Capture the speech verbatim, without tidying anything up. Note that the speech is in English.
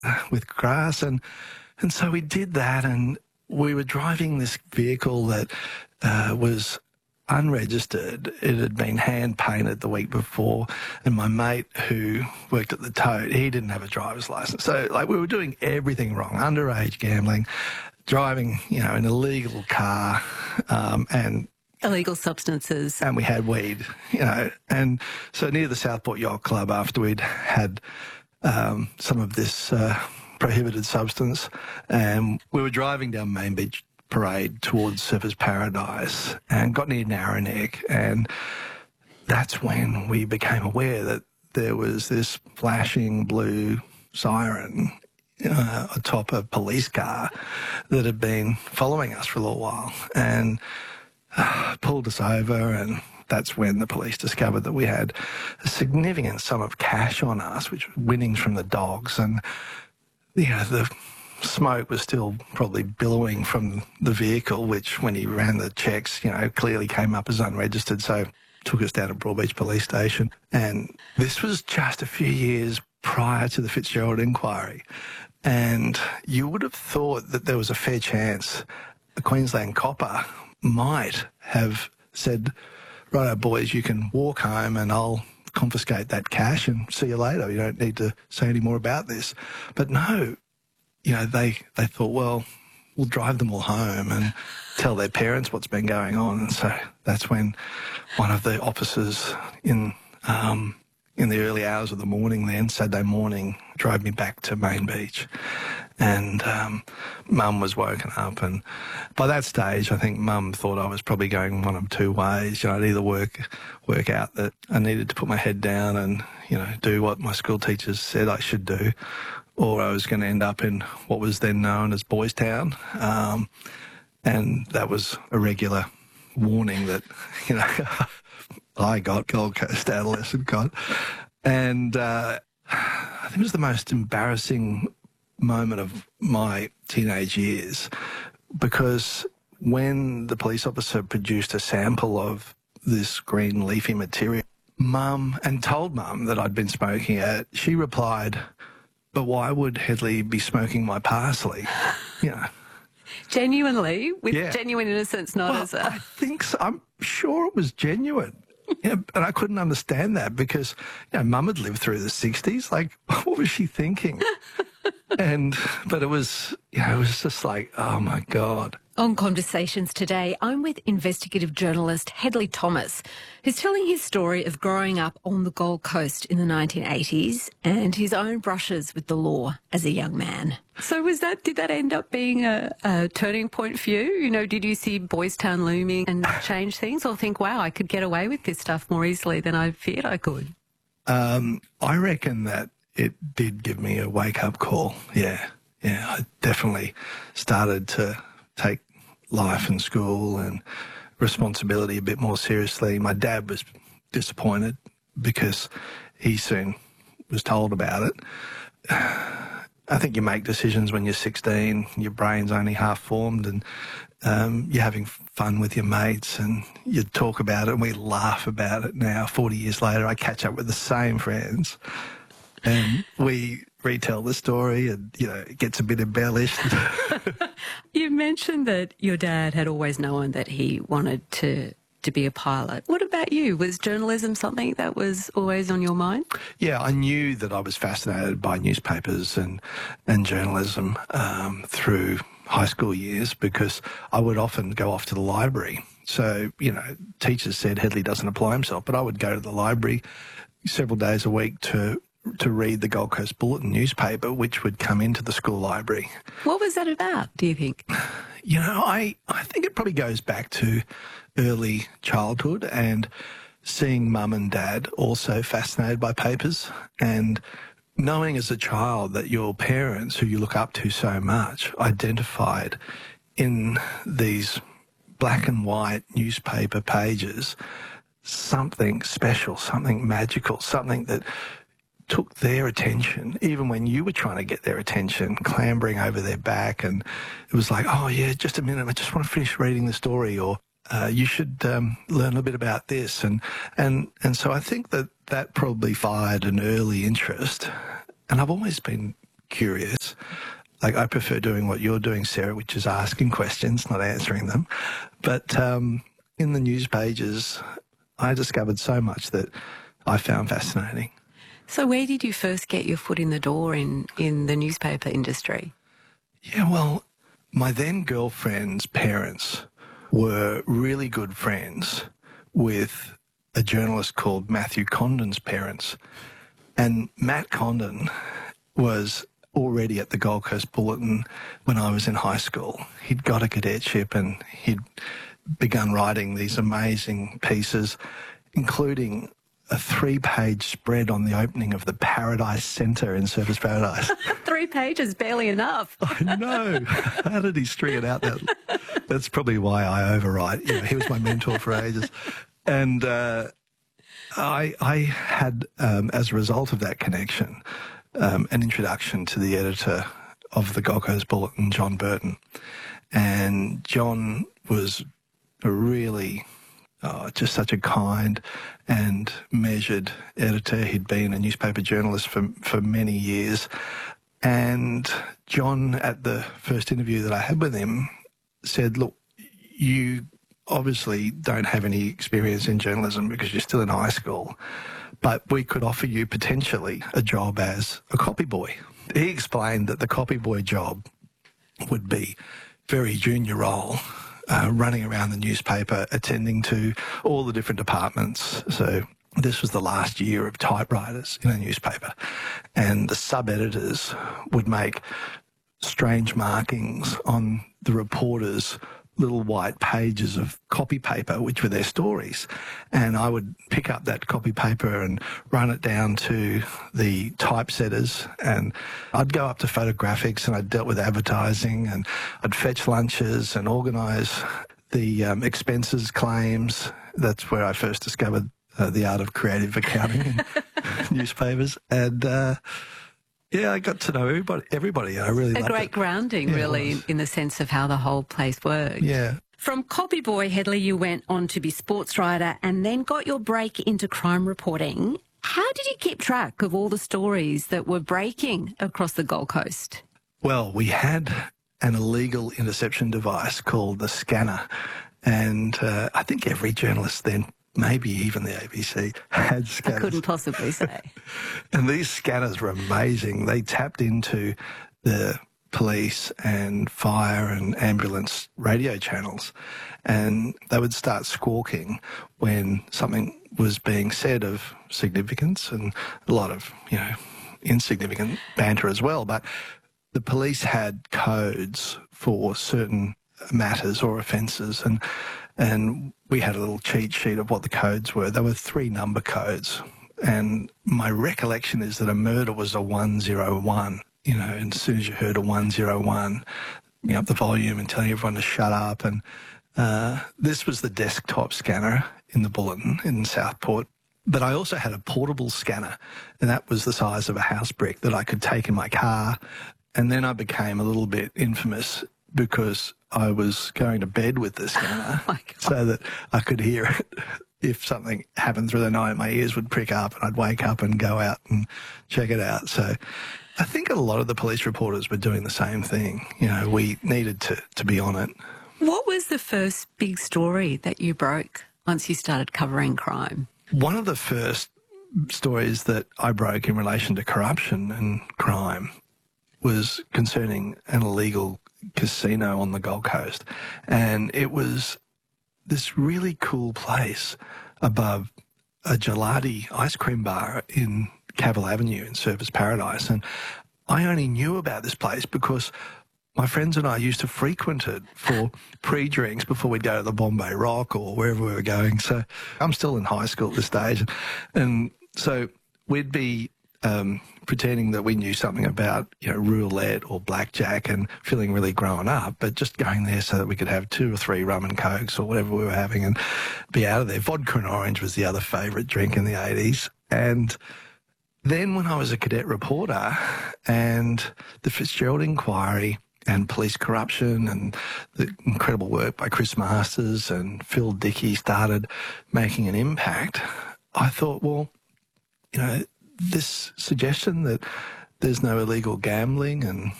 with grass. And, and so we did that, and we were driving this vehicle that uh, was unregistered. It had been hand painted the week before, and my mate who worked at the tote, he didn't have a driver's license. So, like, we were doing everything wrong: underage gambling, driving, you know, an illegal car, um, and illegal substances. And we had weed, you know. And so near the Southport Yacht Club, after we'd had um, some of this uh, prohibited substance, and we were driving down Main Beach Parade towards Surfers Paradise and got near Narrowneck, and that's when we became aware that there was this flashing blue siren uh, atop a police car that had been following us for a little while, and uh, pulled us over. And that's when the police discovered that we had a significant sum of cash on us, which was winnings from the dogs, and you know, the smoke was still probably billowing from the vehicle, which when he ran the checks, you know, clearly came up as unregistered. So took us down to Broadbeach Police Station. And this was just a few years prior to the Fitzgerald inquiry. And you would have thought that there was a fair chance a Queensland copper might have said, righto, boys, you can walk home and I'll confiscate that cash and see you later. You don't need to say any more about this. But no, you know, they, they thought, well, we'll drive them all home and tell their parents what's been going on. And so that's when one of the officers in um, in the early hours of the morning then, Saturday morning, drove me back to Main Beach. And um, Mum was woken up, and by that stage I think Mum thought I was probably going one of two ways. You know, I'd either work work out that I needed to put my head down and, you know, do what my school teachers said I should do, or I was going to end up in what was then known as Boys Town. Um, and that was a regular warning that, you know, I got, Gold Coast adolescent got. And uh, I think it was the most embarrassing moment of my teenage years, because when the police officer produced a sample of this green leafy material, Mum, and told Mum that I'd been smoking it, she replied, but why would Hedley be smoking my parsley? You know. Genuinely? With Yeah. genuine innocence, not Well, as a... I think so. I'm sure it was genuine. Yeah, and I couldn't understand that because, you know, Mum had lived through the sixties. Like, what was she thinking? and, but it was, you know, it was just like, oh my God. On Conversations today, I'm with investigative journalist Hedley Thomas, who's telling his story of growing up on the Gold Coast in the nineteen eighties and his own brushes with the law as a young man. So was that, did that end up being a, a turning point for you? You know, did you see Boys Town looming and change things, or think, wow, I could get away with this stuff more easily than I feared I could? Um, I reckon that it did give me a wake-up call. Yeah, yeah, I definitely started to take life and school and responsibility a bit more seriously. My dad was disappointed because he soon was told about it. I think you make decisions when you're sixteen, your brain's only half formed, and um, you're having fun with your mates and you talk about it, and we laugh about it now. forty years later, I catch up with the same friends and we retell the story, and, you know, it gets a bit embellished. You mentioned that your dad had always known that he wanted to, to be a pilot. What about you? Was journalism something that was always on your mind? Yeah, I knew that I was fascinated by newspapers and, and journalism um, through high school years, because I would often go off to the library. So, you know, teachers said Hedley doesn't apply himself, but I would go to the library several days a week to to read the Gold Coast Bulletin newspaper, which would come into the school library. What was that about, do you think? You know, I, I think it probably goes back to early childhood and seeing Mum and Dad also fascinated by papers, and knowing as a child that your parents, who you look up to so much, identified in these black and white newspaper pages something special, something magical, something that took their attention, even when you were trying to get their attention, clambering over their back. And it was like, oh, yeah, just a minute, I just want to finish reading the story, or uh, you should um, learn a bit about this. And, and, and so I think that that probably fired an early interest. And I've always been curious. Like, I prefer doing what you're doing, Sarah, which is asking questions, not answering them. But um, in the news pages, I discovered so much that I found fascinating. So where did you first get your foot in the door in, in the newspaper industry? Yeah, well, my then girlfriend's parents were really good friends with a journalist called Matthew Condon's parents. And Matt Condon was already at the Gold Coast Bulletin when I was in high school. He'd got a cadetship and he'd begun writing these amazing pieces, including a three-page spread on the opening of the Paradise Centre in Surfers Paradise. Three pages, barely enough. I know. How did he string it out? That, that's probably why I overwrite. You know, he was my mentor for ages. And uh, I, I had, um, as a result of that connection, um, an introduction to the editor of the Gold Coast Bulletin, John Burton. And John was a really, oh, just such a kind and measured editor. He'd been a newspaper journalist for, for many years. And John, at the first interview that I had with him, said, look, you obviously don't have any experience in journalism because you're still in high school, but we could offer you potentially a job as a copy boy. He explained that the copy boy job would be very junior role, uh, running around the newspaper, attending to all the different departments. So this was the last year of typewriters in a newspaper, and the sub-editors would make strange markings on the reporters' little white pages of copy paper, which were their stories. And I would pick up that copy paper and run it down to the typesetters, and I'd go up to photographics, and I'd dealt with advertising, and I'd fetch lunches and organise the um, expenses claims. That's where I first discovered uh, the art of creative accounting in newspapers. And uh, yeah, I got to know everybody. everybody. I really A loved great it. grounding, Yeah, really, it in the sense of how the whole place worked. Yeah. From copy boy, Hedley, you went on to be sports writer and then got your break into crime reporting. How did you keep track of all the stories that were breaking across the Gold Coast? Well, we had an illegal interception device called the scanner, and uh, I think every journalist then, maybe even the A B C, had scanners. I couldn't possibly say. And these scanners were amazing. They tapped into the police and fire and ambulance radio channels, and they would start squawking when something was being said of significance, and a lot of, you know, insignificant banter as well. But the police had codes for certain matters or offences, and and we had a little cheat sheet of what the codes were. There were three number codes, and my recollection is that a murder was a one zero one. You know, and as soon as you heard a one zero one, you know, up the volume and telling everyone to shut up. And uh, this was the desktop scanner in the Bulletin in Southport. But I also had a portable scanner, and that was the size of a house brick that I could take in my car. And then I became a little bit infamous because I was going to bed with the scanner Oh my God. so that I could hear it. If something happened through the night, my ears would prick up and I'd wake up and go out and check it out. So I think a lot of the police reporters were doing the same thing. You know, we needed to, to be on it. What was the first big story that you broke once you started covering crime? One of the first stories that I broke in relation to corruption and crime was concerning an illegal casino on the Gold Coast. And it was this really cool place above a gelati ice cream bar in Cavill Avenue in Surfers Paradise. And I only knew about this place because my friends and I used to frequent it for pre-drinks before we'd go to the Bombay Rock or wherever we were going. So I'm still in high school at this stage. And so we'd be um, pretending that we knew something about, you know, roulette or blackjack and feeling really grown up, but just going there so that we could have two or three rum and cokes or whatever we were having and be out of there. Vodka and orange was the other favourite drink in the eighties. And then when I was a cadet reporter and the Fitzgerald Inquiry and police corruption and the incredible work by Chris Masters and Phil Dickey started making an impact, I thought, well, you know, this suggestion that there's no illegal gambling and